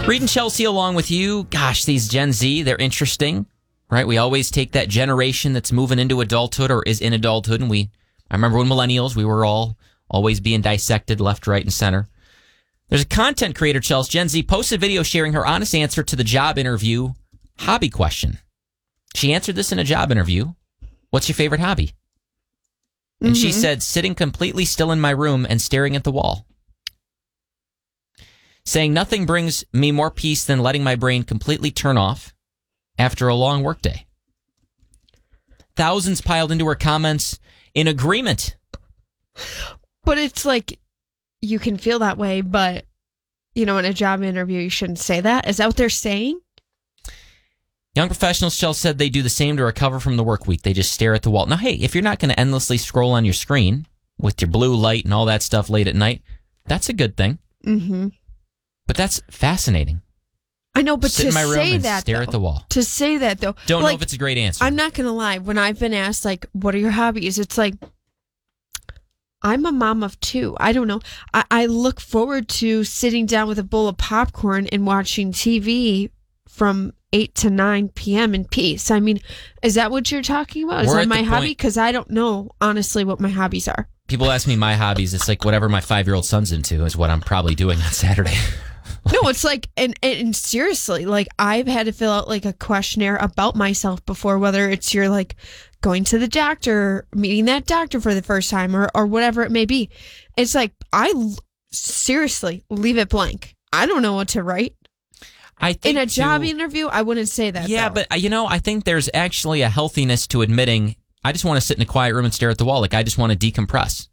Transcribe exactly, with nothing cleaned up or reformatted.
Reading Chelsea along with you. Gosh, these Gen Z, they're interesting, right? We always take that generation that's moving into adulthood or is in adulthood, and we, I remember when millennials, we were all always being dissected left, right, and center. There's a content creator, Chelsea, Gen Z, posted a video sharing her honest answer to the job interview hobby question. She answered this in a job interview. What's your favorite hobby? And mm-hmm. she said, sitting completely still in my room and staring at the wall. Saying nothing brings me more peace than letting my brain completely turn off after a long workday. Thousands piled into her comments in agreement. But it's like, you can feel that way, but, you know, in a job interview, you shouldn't say that. Is that what they're saying? Young professionals, Chelsea, said they do the same to recover from the work week. They just stare at the wall. Now, hey, if you're not going to endlessly scroll on your screen with your blue light and all that stuff late at night, that's a good thing. Mm-hmm. But that's fascinating. I know, but Sit to in my room say and that, stare though, at the wall. To say that, though. Don't like, know if it's a great answer. I'm not going to lie. When I've been asked, like, what are your hobbies? It's like, I'm a mom of two. I don't know. I, I look forward to sitting down with a bowl of popcorn and watching T V from eight to nine p.m. in peace. I mean, is that what you're talking about? Is We're that at my the hobby? point- Because I don't know, honestly, what my hobbies are. People ask me my hobbies. It's like whatever my five-year-old son's into is what I'm probably doing on Saturday. No, it's like, and, and seriously, like, I've had to fill out like a questionnaire about myself before, whether it's you're like going to the doctor, meeting that doctor for the first time, or, or whatever it may be. It's like, I l- seriously leave it blank. I don't know what to write. I think In a job to, interview, I wouldn't say that. Yeah, though. but, uh, you know, I think there's actually a healthiness to admitting, I just want to sit in a quiet room and stare at the wall. Like, I just want to decompress.